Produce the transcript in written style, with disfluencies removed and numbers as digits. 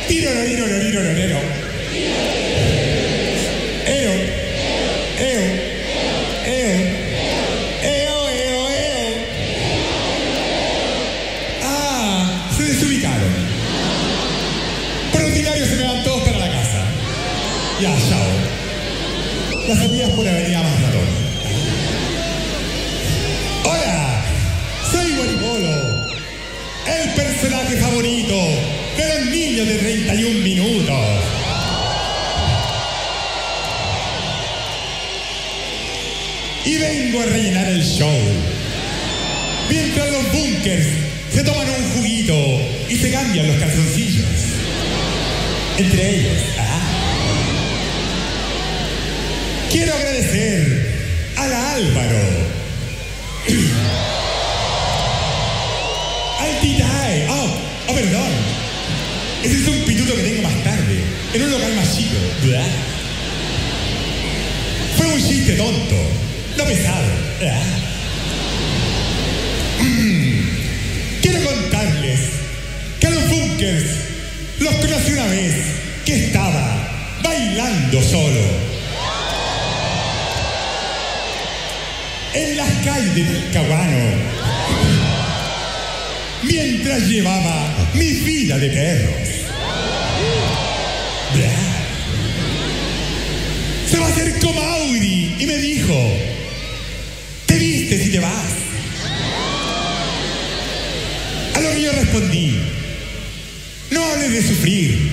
Tiro, riro, riro, riro. Eo. Eo. Eo. Eo, eo, eo. Ah, se desubicaron. Por ordinario se me van todos para la casa. Ya, chao. Las salidas por la avenida más ratón. Hola, soy Guaripolo, el personaje favorito de los niños de 31 minutos. Y vengo a rellenar el show. Mientras los bunkers se toman un juguito y se cambian los calzoncillos. Entre ellos, quiero agradecer a la Álvaro, al Titae. Oh, perdón. Ese es un pituto que tengo más tarde, en un local más chico. Fue un chiste tonto, no pesado. Quiero contarles que a los bunkers los conocí una vez que estaba bailando solo en las calles de Talcahuano, mientras llevaba mi vida de perros. Se me acercó Mauri y me dijo: ¿te vistes y te vas? A lo que yo respondí: no hables de sufrir,